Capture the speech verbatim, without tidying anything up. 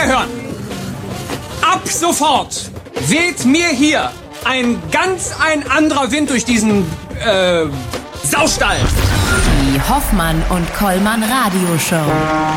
mal hören. Ab sofort weht mir hier ein ganz ein anderer Wind durch diesen, äh, Saustall. Die Hoffmann und Kollmann Radioshow.